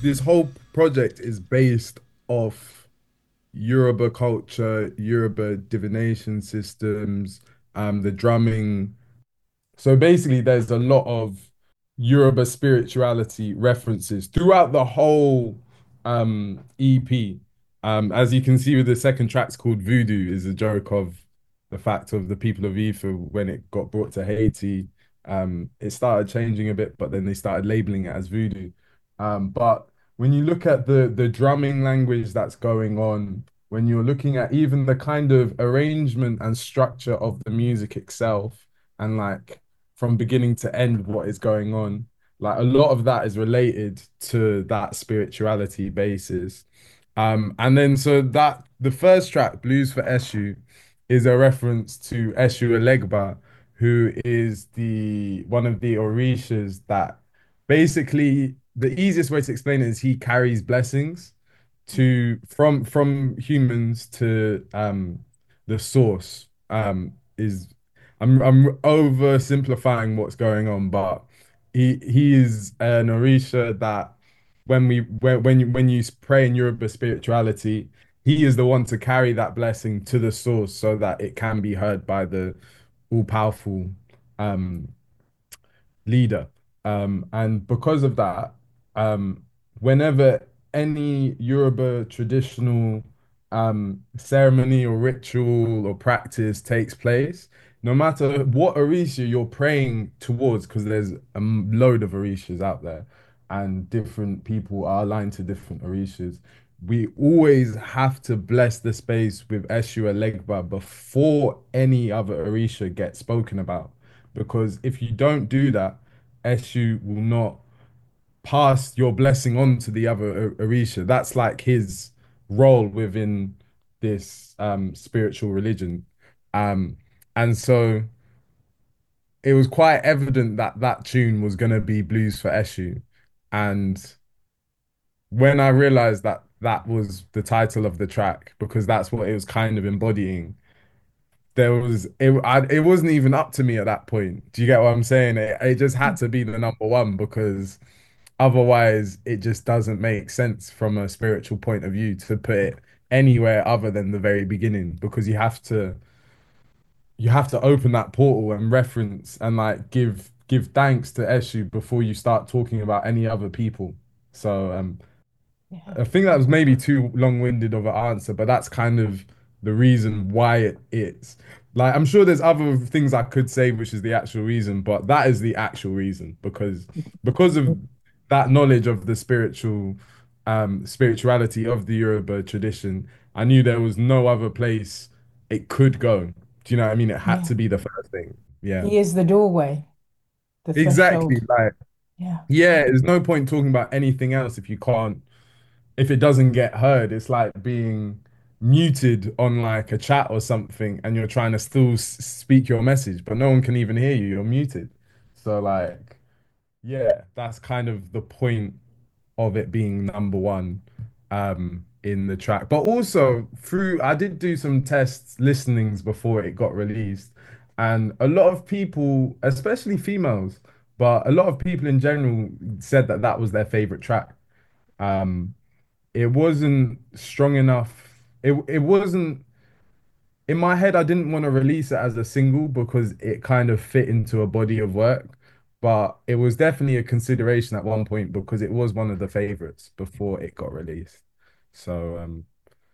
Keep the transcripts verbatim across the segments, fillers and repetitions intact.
this whole project is based off Yoruba culture, Yoruba divination systems, um, the drumming. So basically, there's a lot of Yoruba spirituality references throughout the whole um, E P. Um, as you can see with the second track's called Voodoo, is a joke of the fact of the people of Ifa when it got brought to Haiti. Um, it started changing a bit, but then they started labeling it as Voodoo. Um, but when you look at the the drumming language that's going on, when you're looking at even the kind of arrangement and structure of the music itself, and like from beginning to end what is going on. Like a lot of that is related to that spirituality basis. Um, and then so that the first track, Blues for Eshu, is a reference to Eshu Elegba, who is the one of the Orishas that basically the easiest way to explain it is he carries blessings to from from humans to um the source um is I'm I'm oversimplifying what's going on, but he he is an Orisha that when we when when you when you pray in Yoruba spirituality, he is the one to carry that blessing to the source so that it can be heard by the all-powerful um leader. Um, and because of that, um, whenever any Yoruba traditional um, ceremony or ritual or practice takes place, no matter what Orisha you're praying towards, because there's a m- load of Orishas out there and different people are aligned to different Orishas, we always have to bless the space with Eshu Elegba before any other Orisha gets spoken about. Because if you don't do that, Eshu will not pass your blessing on to the other Orisha. That's like his role within this um, spiritual religion. Um, and so it was quite evident that that tune was going to be Blues for Eshu. And when I realized that that was the title of the track, because that's what it was kind of embodying, there was it I, it wasn't even up to me at that point. Do you get what I'm saying? It, it just had to be the number one because otherwise it just doesn't make sense from a spiritual point of view to put it anywhere other than the very beginning because you have to you have to open that portal and reference and like give give thanks to Eshu before you start talking about any other people. So um Yeah. I think that was maybe too long-winded of an answer, but that's kind of the reason why it is. Like, I'm sure there's other things I could say, which is the actual reason, but that is the actual reason because because of that knowledge of the spiritual um spirituality of the Yoruba tradition, I knew there was no other place it could go. Do you know what I mean? It had Yeah. to be the first thing. Yeah. He is the doorway, the Exactly. threshold. Like, Yeah. yeah, there's no point talking about anything else if you can't if it doesn't get heard, it's like being muted on like a chat or something, and you're trying to still s- speak your message, but no one can even hear you. You're muted. So like, yeah, that's kind of the point of it being number one um in the track. But also through, I did do some tests listenings before it got released, and a lot of people, especially females, but a lot of people in general said that that was their favorite track. Um, it wasn't strong enough. It it wasn't in my head. I didn't want to release it as a single because it kind of fit into a body of work. But it was definitely a consideration at one point because it was one of the favorites before it got released. So um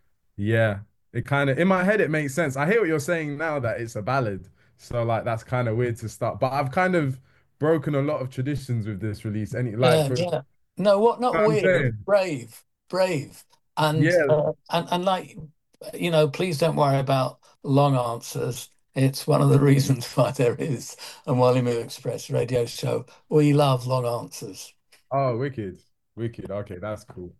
yeah, it kind of in my head it makes sense. I hear what you're saying now that it's a ballad. So like that's kind of weird to start. But I've kind of broken a lot of traditions with this release. Any like Yeah, for yeah. No, what not what I'm weird, saying. brave, brave. And Yeah. uh, and and like you know, please don't worry about long answers. It's one of the reasons why there is a Wally Moo Express radio show. We love long answers. Oh, wicked. Wicked. Okay, that's cool.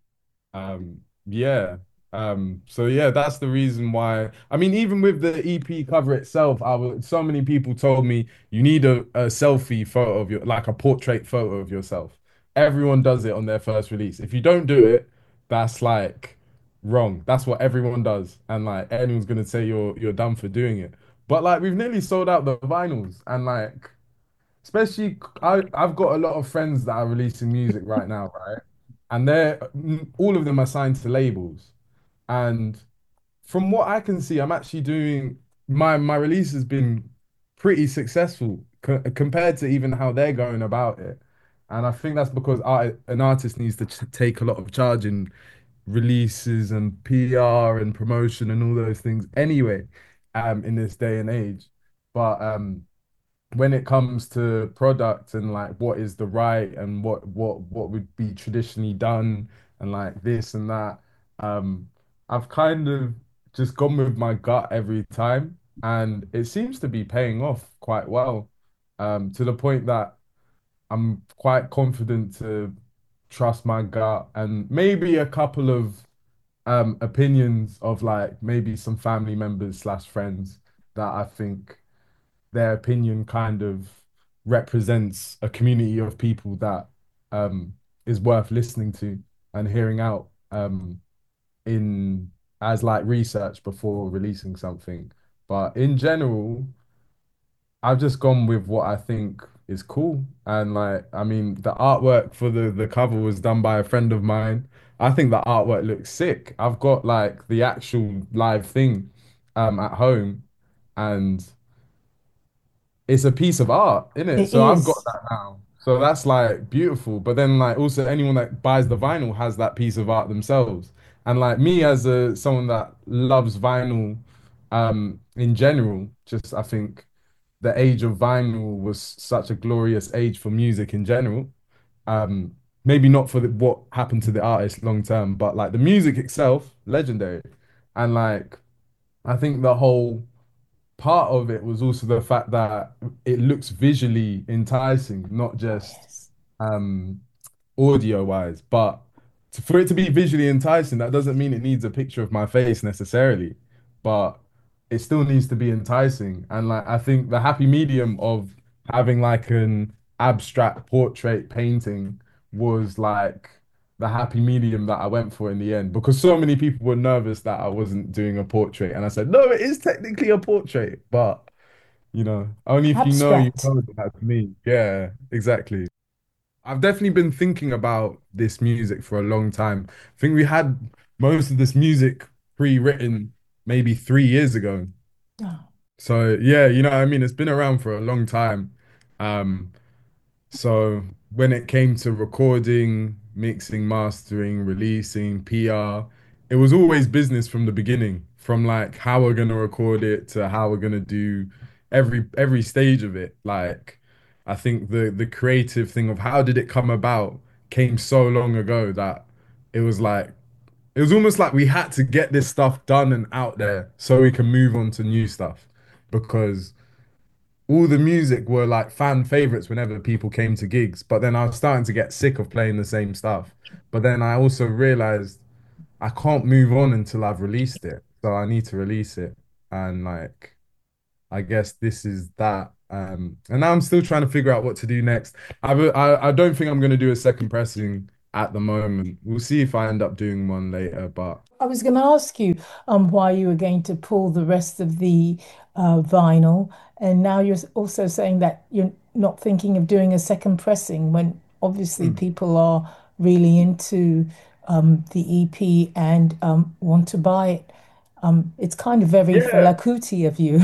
Um, yeah. Um, so yeah, that's the reason why. I mean, even with the E P cover itself, I was so many people told me you need a, a selfie photo of your like a portrait photo of yourself. Everyone does it on their first release. If you don't do it, that's like wrong. That's what everyone does. And like anyone's gonna say you're you're dumb for doing it. But like we've nearly sold out the vinyls and like especially I I've got a lot of friends that are releasing music right now, right? and they're all of them are signed to labels. And from what I can see, I'm actually doing my my release has been pretty successful co compared to even how they're going about it. And I think that's because art, an artist needs to ch take a lot of charge in releases and P R and promotion and all those things anyway, um, in this day and age. But um, when it comes to product and like what is the right and what what what would be traditionally done and like this and that, um, I've kind of just gone with my gut every time, and it seems to be paying off quite well, um, to the point that I'm quite confident to trust my gut and maybe a couple of um opinions of like maybe some family members slash friends that I think their opinion kind of represents a community of people that um is worth listening to and hearing out um in as like research before releasing something. But in general, I've just gone with what I think is cool. And like, I mean, the artwork for the the cover was done by a friend of mine. I think the artwork looks sick. I've got like the actual live thing um at home, and it's a piece of art, isn't it? It So I've got is. that now. So that's like beautiful. But then like also anyone that buys the vinyl has that piece of art themselves. And like me as a someone that loves vinyl um in general, just I think the age of vinyl was such a glorious age for music in general. Um maybe not for the, what happened to the artist long term, but like the music itself, legendary. And like I think the whole part of it was also the fact that it looks visually enticing, not Oh, just yes. um audio wise, but to, for it to be visually enticing, that doesn't mean it needs a picture of my face necessarily, but it still needs to be enticing. And like I think the happy medium of having like an abstract portrait painting was like the happy medium that I went for in the end because so many people were nervous that I wasn't doing a portrait. And I said, no, it is technically a portrait, but you know, only if you know, you Abstract. know that that's me. Yeah, exactly. I've definitely been thinking about this music for a long time. I think we had most of this music pre-written maybe three years ago. Oh, So yeah, you know what I mean? It's been around for a long time. Um, so when it came to recording, mixing, mastering, releasing, P R, it was always business from the beginning, from like how we're gonna record it to how we're gonna do every every stage of it. Like I think the the creative thing of how did it come about came so long ago that it was like it was almost like we had to get this stuff done and out there so we can move on to new stuff because all the music were like fan favorites whenever people came to gigs. But then I was starting to get sick of playing the same stuff. But then I also realized I can't move on until I've released it. So I need to release it. And like, I guess this is that. Um, and now I'm still trying to figure out what to do next. I, I, I don't think I'm going to do a second pressing at the moment. We'll see if I end up doing one later. But I was going to ask you um, why you were going to pull the rest of the uh, vinyl, and now you're also saying that you're not thinking of doing a second pressing when obviously mm, people are really into um, the E P and um, want to buy it. Um, it's kind of very yeah, Fela Kuti of you.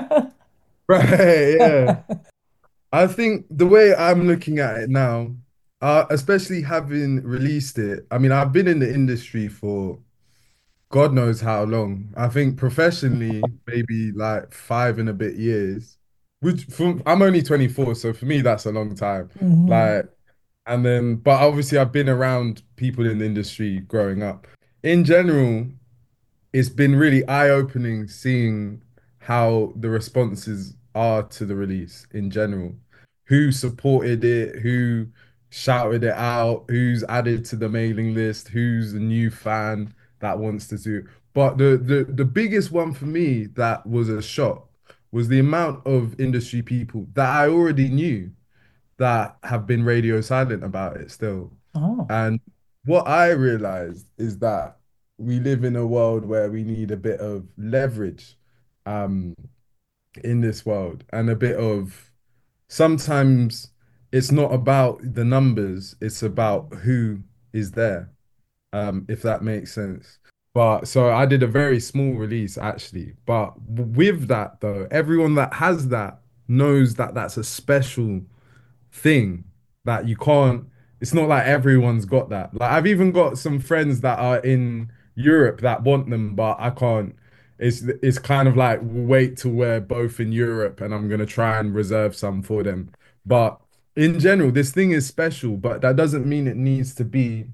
right. Yeah. I think the way I'm looking at it now, uh, especially having released it, I mean, I've been in the industry for God knows how long. I think professionally, maybe like five and a bit years. Which from I'm only twenty-four, so for me that's a long time. Mhm. Like, and then, but obviously I've been around people in the industry growing up. In general, it's been really eye-opening seeing how the responses are to the release in general. Who supported it, who shouted it out, who's added to the mailing list, who's a new fan that wants to do. But the the the biggest one for me that was a shock was the amount of industry people that I already knew that have been radio silent about it still. Oh, And what I realized is that we live in a world where we need a bit of leverage um, in this world and a bit of sometimes it's not about the numbers, it's about who is there, um, if that makes sense. But so I did a very small release actually. But with that though, everyone that has that knows that that's a special thing that you can't, it's not like everyone's got that. Like I've even got some friends that are in Europe that want them, but I can't. It's it's kind of like wait till we're both in Europe and I'm gonna try and reserve some for them. But in general, this thing is special, but that doesn't mean it needs to be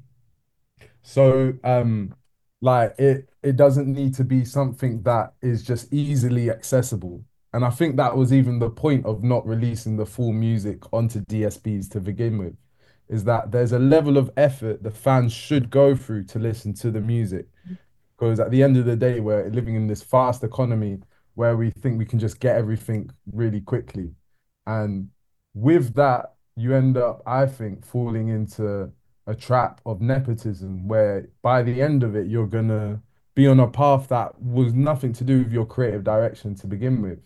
so um like it it doesn't need to be something that is just easily accessible. And I think that was even the point of not releasing the full music onto D S Ps to begin with, is that there's a level of effort the fans should go through to listen to the music. Because at the end of the day, we're living in this fast economy where we think we can just get everything really quickly. And with that, you end up, I think, falling into a trap of nepotism where by the end of it, you're gonna be on a path that was nothing to do with your creative direction to begin with.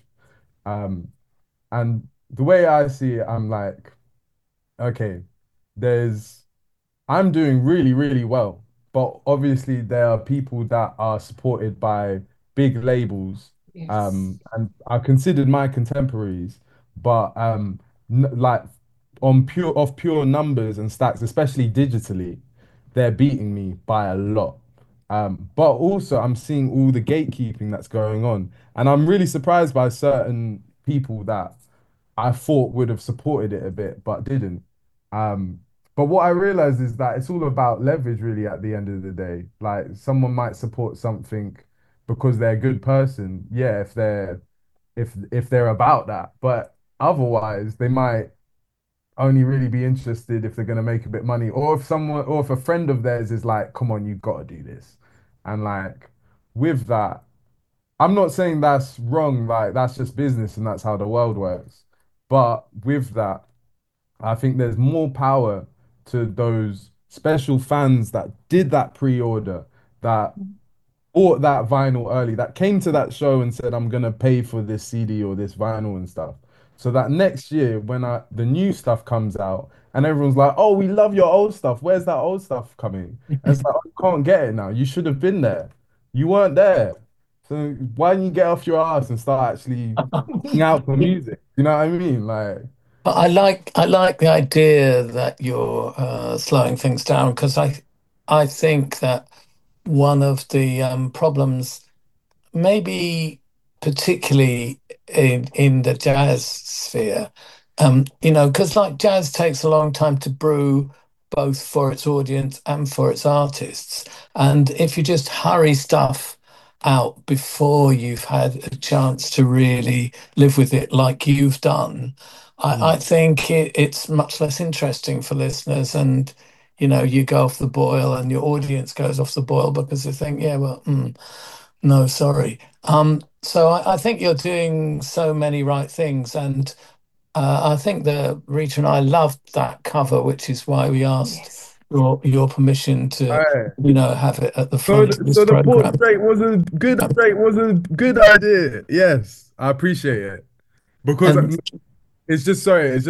Um, and the way I see it, I'm like, okay, there's I'm doing really, really well. But obviously, there are people that are supported by big labels. Yes. Um, and I considered my contemporaries, but um, n like on pure off pure numbers and stats, especially digitally, they're beating me by a lot. Um, but also I'm seeing all the gatekeeping that's going on, and I'm really surprised by certain people that I thought would have supported it a bit, but didn't. Um, but what I realized is that it's all about leverage, really, at the end of the day. Like someone might support something because they're a good person, yeah, if they're if if they're about that. But otherwise, they might only really be interested if they're gonna make a bit money, or if someone or if a friend of theirs is like, "Come on, you've got to do this," and like with that. I'm not saying that's wrong, like that's just business and that's how the world works. But with that, I think there's more power to those special fans that did that pre-order, that bought that vinyl early, that came to that show and said, I'm gonna pay for this C D or this vinyl and stuff. So that next year, when I, the new stuff comes out and everyone's like, oh, we love your old stuff. Where's that old stuff coming? And it's like, oh, you can't get it now. You should have been there. You weren't there. So why don't you get off your ass and start actually looking out for music? You know what I mean? Like, But I like I like the idea that you're uh, slowing things down because I I think that one of the um, problems, maybe particularly in in the jazz sphere, um, you know, because like jazz takes a long time to brew, both for its audience and for its artists. And if you just hurry stuff out before you've had a chance to really live with it like you've done, I, I mm, think it, it's much less interesting for listeners. And you know, you go off the boil, and your audience goes off the boil because they think, yeah, well, mm, no, sorry. Um, so I, I think you're doing so many right things, and uh, I think that Rita and I loved that cover, which is why we asked Yes. your your permission all to, right. you know, have it at the So, front of the, this so the program. portrait was a good portrait was a good idea. Yes, I appreciate it because And it's just sorry, it's